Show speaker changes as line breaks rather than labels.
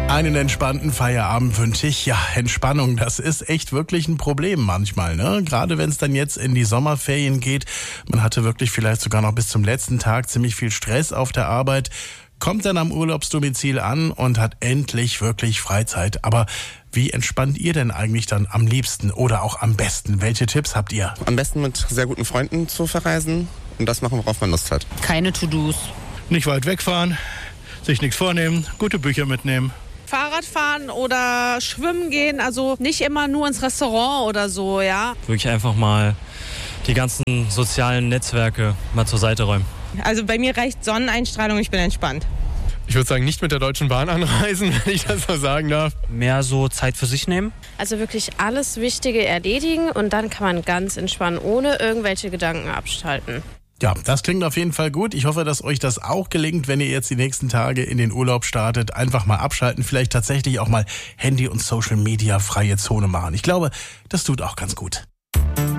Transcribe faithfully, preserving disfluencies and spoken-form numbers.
Einen entspannten Feierabend wünsche ich. Ja, Entspannung, das ist echt wirklich ein Problem manchmal, ne? Gerade wenn es dann jetzt in die Sommerferien geht. Man hatte wirklich vielleicht sogar noch bis zum letzten Tag ziemlich viel Stress auf der Arbeit, kommt dann am Urlaubsdomizil an und hat endlich wirklich Freizeit. Aber wie entspannt ihr denn eigentlich dann am liebsten oder auch am besten? Welche Tipps habt ihr?
Am besten mit sehr guten Freunden zu verreisen und das machen, worauf man Lust hat.
Keine To-Dos.
Nicht weit wegfahren, sich nichts vornehmen, gute Bücher mitnehmen.
Fahrrad fahren oder schwimmen gehen, also nicht immer nur ins Restaurant oder so, ja.
Wirklich einfach mal die ganzen sozialen Netzwerke mal zur Seite räumen.
Also bei mir reicht Sonneneinstrahlung, ich bin entspannt.
Ich würde sagen, nicht mit der Deutschen Bahn anreisen, wenn ich das so sagen darf.
Mehr so Zeit für sich nehmen.
Also wirklich alles Wichtige erledigen und dann kann man ganz entspannen, ohne irgendwelche Gedanken abschalten.
Ja, das klingt auf jeden Fall gut. Ich hoffe, dass euch das auch gelingt, wenn ihr jetzt die nächsten Tage in den Urlaub startet. Einfach mal abschalten, vielleicht tatsächlich auch mal Handy- und Social-Media-freie Zone machen. Ich glaube, das tut auch ganz gut.